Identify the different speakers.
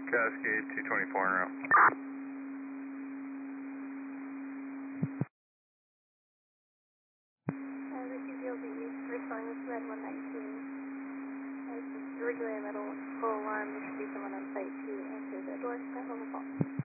Speaker 1: Cascade 224 en route.
Speaker 2: This is ULBE, responding with red 119. This is originally a metal full alarm. There should be someone on site to answer the door. That level call.